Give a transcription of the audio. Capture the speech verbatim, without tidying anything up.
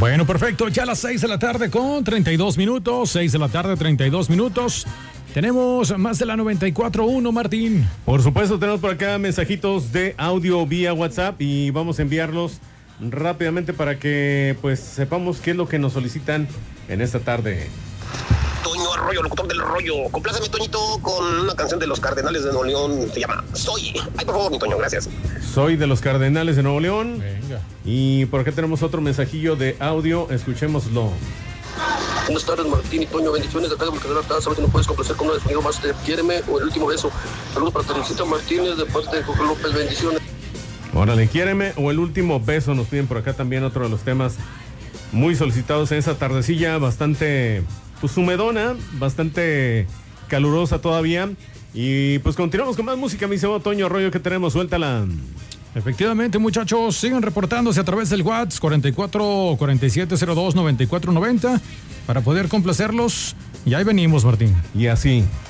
Bueno, perfecto. Ya a las seis de la tarde con treinta y dos minutos. seis de la tarde, treinta y dos minutos. Tenemos más de la noventa y cuatro punto uno, Martín. Por supuesto, tenemos por acá mensajitos de audio vía WhatsApp y vamos a enviarlos rápidamente para que pues sepamos qué es lo que nos solicitan en esta tarde. Toño Arroyo, locutor del rollo. Compláceme, Toñito, con una canción de los Cardenales de Nuevo León. Se llama Soy. Ay, por favor, mi Toño, gracias. Soy de los Cardenales de Nuevo León. Venga. Y por acá tenemos otro mensajillo de audio. Escuchémoslo. Buenas tardes, Martín y Toño. Bendiciones de acá de Mercadona. Sabes que no puedes complacer con uno de sonido más de Quiéreme o El Último Beso. Saludos para Teresita Martínez de parte de Jorge López. Bendiciones. Órale, Quiéreme o El Último Beso. Nos piden por acá también otro de los temas muy solicitados en esa tardecilla bastante, pues, humedona, bastante calurosa todavía. Y pues continuamos con más música, mi señor Toño Arroyo, que tenemos, suéltala. Efectivamente, muchachos, sigan reportándose a través del WhatsApp cuarenta y cuatro, cuarenta y siete cero dos, noventa y cuatro noventa para poder complacerlos. Y ahí venimos, Martín. Y así.